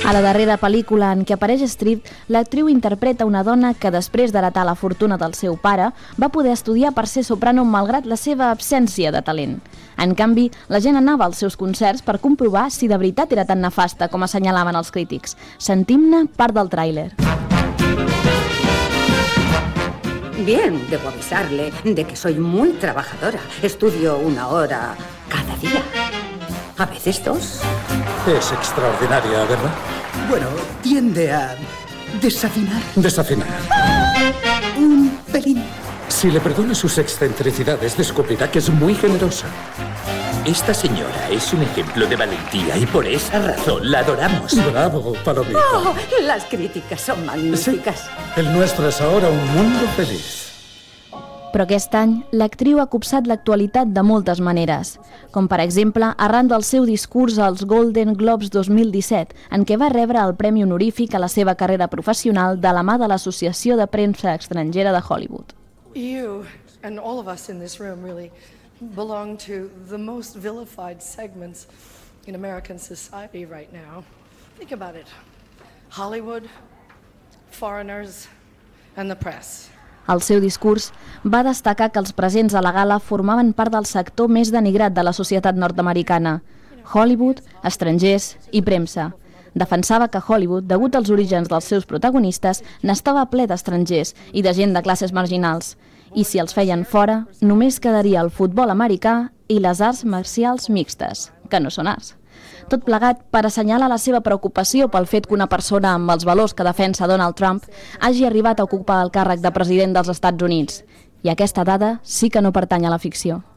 A la darrera pel·lícula en què apareix Streep, l'actriu interpreta una dona que després d'heretar la fortuna del seu pare va poder estudiar per ser soprano malgrat la seva absència de talent. En canvi, la gent anava als seus concerts per comprovar si de veritat era tan nefasta com assenyalaven els crítics. Sentim-ne part del tràiler. Bien, debo avisarle de que soy muy trabajadora. Estudio 1 hora cada día. A veces 2. Es extraordinaria, ¿verdad? Bueno, tiende a desafinar. Desafinar. Un pelín. Si le perdona sus excentricidades, descubrirá que es muy generosa. Esta señora es un ejemplo de valentía y por esa razón la adoramos. Bravo, Palomita. Oh, las críticas son magníficas. Sí, el nuestro es ahora un mundo feliz. Però aquest any, l'actriu ha copsat l'actualitat de moltes maneres, com per exemple arran del seu discurs als Golden Globes 2017, en què va rebre el premi honorífic a la seva carrera professional de la mà de l'Associació de Premsa Estrangera de Hollywood. You and all of us in this room really belong to the most vilified segments in American society right now. Think about it. Hollywood, foreigners, and the press. Al seu discurs va destacar que els presents a la gala formaven part del sector més denigrat de la societat nord-americana: Hollywood, estrangers i premsa. Defensava que Hollywood, degut als orígens dels seus protagonistes, n'estava ple d'estrangers i de gent de classes marginals. I si els feien fora, només quedaria el futbol americà i les arts marcials mixtes, que no són arts. Tot plegat per assenyalar la seva preocupació pel fet que una persona amb els valors que defensa Donald Trump hagi arribat a ocupar el càrrec de president dels Estats Units. I aquesta dada sí que no pertany a la ficció.